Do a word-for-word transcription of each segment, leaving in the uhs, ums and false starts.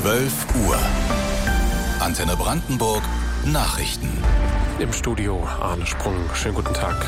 zwölf Uhr. Antenne Brandenburg Nachrichten. Im Studio Arne Sprung. Schönen guten Tag.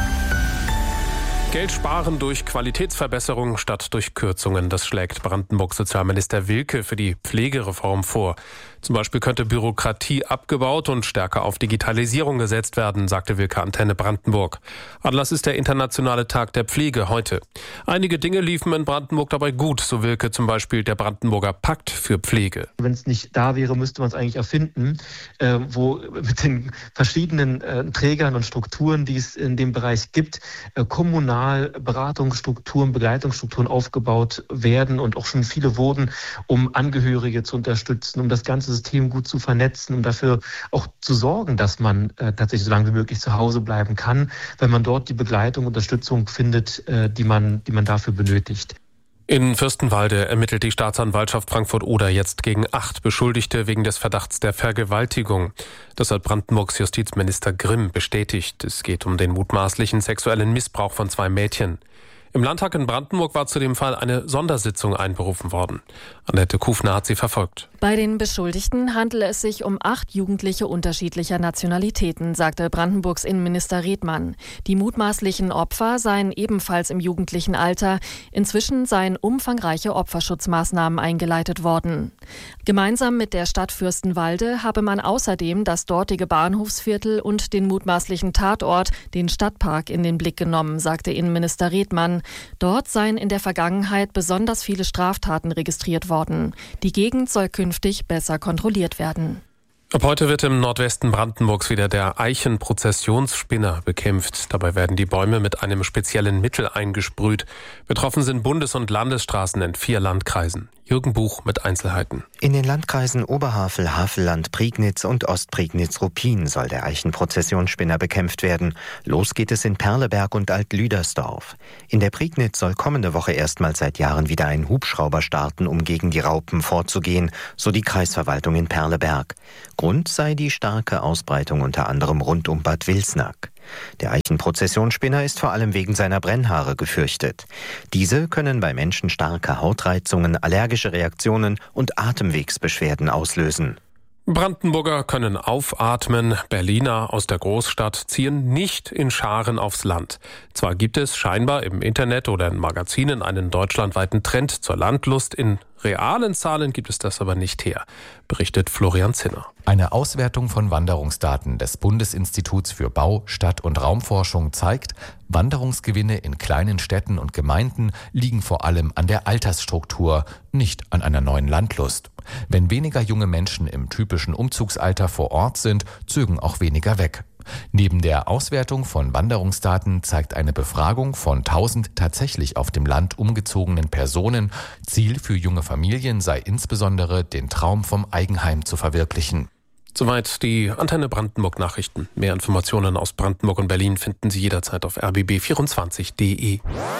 Geld sparen durch Qualitätsverbesserung statt durch Kürzungen. Das schlägt Brandenburgs Sozialminister Wilke für die Pflegereform vor. Zum Beispiel könnte Bürokratie abgebaut und stärker auf Digitalisierung gesetzt werden, sagte Wilke Antenne Brandenburg. Anlass ist der Internationale Tag der Pflege heute. Einige Dinge liefen in Brandenburg dabei gut, so Wilke, zum Beispiel der Brandenburger Pakt für Pflege. Wenn es nicht da wäre, müsste man es eigentlich erfinden, äh, wo mit den verschiedenen äh, Trägern und Strukturen, die es in dem Bereich gibt, äh, kommunal Beratungsstrukturen, Begleitungsstrukturen aufgebaut werden und auch schon viele wurden, um Angehörige zu unterstützen, um das ganze System gut zu vernetzen, um dafür auch zu sorgen, dass man äh, tatsächlich so lange wie möglich zu Hause bleiben kann, wenn man dort die Begleitung, Unterstützung findet, äh, die man, die man dafür benötigt. In Fürstenwalde ermittelt die Staatsanwaltschaft Frankfurt-Oder jetzt gegen acht Beschuldigte wegen des Verdachts der Vergewaltigung. Das hat Brandenburgs Justizminister Grimm bestätigt. Es geht um den mutmaßlichen sexuellen Missbrauch von zwei Mädchen. Im Landtag in Brandenburg war zu dem Fall eine Sondersitzung einberufen worden. Annette Kufner hat sie verfolgt. Bei den Beschuldigten handele es sich um acht Jugendliche unterschiedlicher Nationalitäten, sagte Brandenburgs Innenminister Redmann. Die mutmaßlichen Opfer seien ebenfalls im jugendlichen Alter. Inzwischen seien umfangreiche Opferschutzmaßnahmen eingeleitet worden. Gemeinsam mit der Stadt Fürstenwalde habe man außerdem das dortige Bahnhofsviertel und den mutmaßlichen Tatort, den Stadtpark, in den Blick genommen, sagte Innenminister Redmann. Dort seien in der Vergangenheit besonders viele Straftaten registriert worden. Die Gegend soll künftig besser kontrolliert werden. Ab heute wird im Nordwesten Brandenburgs wieder der Eichenprozessionsspinner bekämpft. Dabei werden die Bäume mit einem speziellen Mittel eingesprüht. Betroffen sind Bundes- und Landesstraßen in vier Landkreisen. Jürgen Buch mit Einzelheiten. In den Landkreisen Oberhavel, Havelland, Prignitz und Ostprignitz-Ruppin soll der Eichenprozessionsspinner bekämpft werden. Los geht es in Perleberg und Alt-Lüdersdorf. In der Prignitz soll kommende Woche erstmals seit Jahren wieder ein Hubschrauber starten, um gegen die Raupen vorzugehen, so die Kreisverwaltung in Perleberg. Grund sei die starke Ausbreitung unter anderem rund um Bad Wilsnack. Der Eichenprozessionsspinner ist vor allem wegen seiner Brennhaare gefürchtet. Diese können bei Menschen starke Hautreizungen, allergische Reaktionen und Atemwegsbeschwerden auslösen. Brandenburger können aufatmen. Berliner aus der Großstadt ziehen nicht in Scharen aufs Land. Zwar gibt es scheinbar im Internet oder in Magazinen einen deutschlandweiten Trend zur Landlust. In realen Zahlen gibt es das aber nicht her, berichtet Florian Zinner. Eine Auswertung von Wanderungsdaten des Bundesinstituts für Bau-, Stadt- und Raumforschung zeigt, Wanderungsgewinne in kleinen Städten und Gemeinden liegen vor allem an der Altersstruktur, nicht an einer neuen Landlust. Wenn weniger junge Menschen im typischen Umzugsalter vor Ort sind, zögen auch weniger weg. Neben der Auswertung von Wanderungsdaten zeigt eine Befragung von tausend tatsächlich auf dem Land umgezogenen Personen, Ziel für junge Familien sei insbesondere, den Traum vom Eigenheim zu verwirklichen. Soweit die Antenne Brandenburg Nachrichten. Mehr Informationen aus Brandenburg und Berlin finden Sie jederzeit auf r b b vierundzwanzig punkt d e.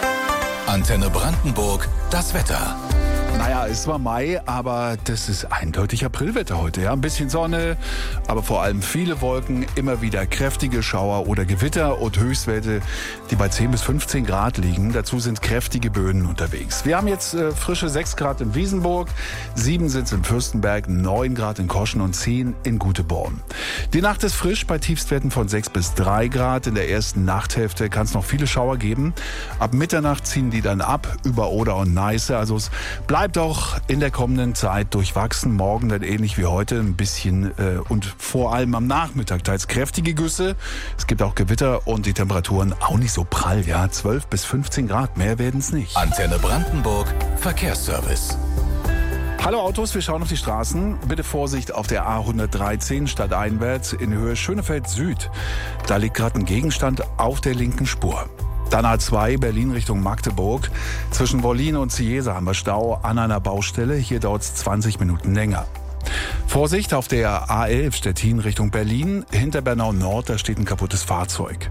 Antenne Brandenburg, das Wetter. Naja, es war Mai, aber das ist eindeutig Aprilwetter heute. Ja? Ein bisschen Sonne, aber vor allem viele Wolken, immer wieder kräftige Schauer oder Gewitter und Höchstwerte, die bei zehn bis fünfzehn Grad liegen. Dazu sind kräftige Böen unterwegs. Wir haben jetzt äh, frische sechs Grad in Wiesenburg, sieben sind es in Fürstenberg, neun Grad in Koschen und zehn in Guteborn. Die Nacht ist frisch bei Tiefstwerten von sechs bis drei Grad. In der ersten Nachthälfte kann es noch viele Schauer geben. Ab Mitternacht ziehen die dann ab über Oder und Neiße. Also es bleibt Bleibt auch in der kommenden Zeit durchwachsen. Morgen dann ähnlich wie heute ein bisschen äh, und vor allem am Nachmittag teils kräftige Güsse. Es gibt auch Gewitter und die Temperaturen auch nicht so prall. Ja, zwölf bis fünfzehn Grad, mehr werden es nicht. Antenne Brandenburg, Verkehrsservice. Hallo Autos, wir schauen auf die Straßen. Bitte Vorsicht auf der A hundertdreizehn stadteinwärts in Höhe Schönefeld Süd. Da liegt gerade ein Gegenstand auf der linken Spur. Dann A zwei Berlin Richtung Magdeburg. Zwischen Wollin und Cieza haben wir Stau an einer Baustelle. Hier dauert es zwanzig Minuten länger. Vorsicht auf der A elf Stettin Richtung Berlin. Hinter Bernau Nord, da steht ein kaputtes Fahrzeug.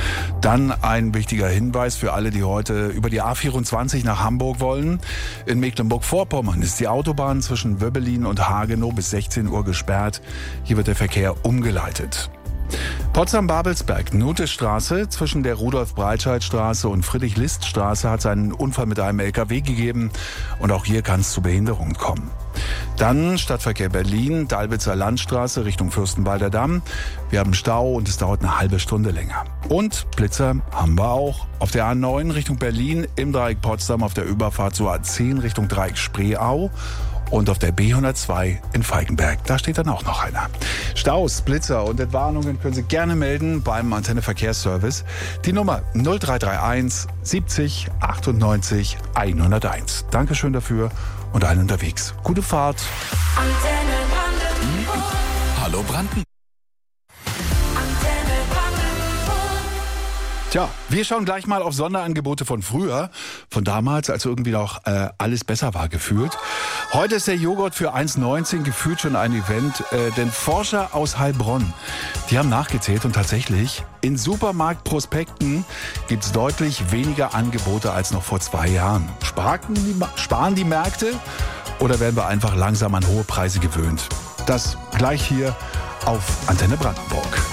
Dann ein wichtiger Hinweis für alle, die heute über die A vierundzwanzig nach Hamburg wollen. In Mecklenburg-Vorpommern ist die Autobahn zwischen Wöbbelin und Hagenow bis sechzehn Uhr gesperrt. Hier wird der Verkehr umgeleitet. Potsdam-Babelsberg, Nutesstraße, zwischen der Rudolf-Breitscheid-Straße und Friedrich-List-Straße hat es einen Unfall mit einem L K W gegeben und auch hier kann es zu Behinderungen kommen. Dann Stadtverkehr Berlin, Dalwitzer Landstraße Richtung Fürstenwalder Damm. Wir haben Stau und es dauert eine halbe Stunde länger. Und Blitzer haben wir auch. Auf der A neun Richtung Berlin, im Dreieck Potsdam auf der Überfahrt zur A zehn Richtung Dreieck Spreeau. Und auf der B hundertzwei in Falkenberg, da steht dann auch noch einer. Staus, Blitzer und Entwarnungen können Sie gerne melden beim Antenne Verkehrsservice. Die Nummer null drei drei eins siebzig achtundneunzig hunderteins. Dankeschön dafür und allen unterwegs. Gute Fahrt. Antenne Brandenburg. Hallo Brandenburg. Tja, wir schauen gleich mal auf Sonderangebote von früher, von damals, als irgendwie noch äh, alles besser war gefühlt. Heute ist der Joghurt für eins neunzehn gefühlt schon ein Event, äh, denn Forscher aus Heilbronn, die haben nachgezählt und tatsächlich in Supermarktprospekten gibt's deutlich weniger Angebote als noch vor zwei Jahren. Sparen die, sparen die Märkte oder werden wir einfach langsam an hohe Preise gewöhnt? Das gleich hier auf Antenne Brandenburg.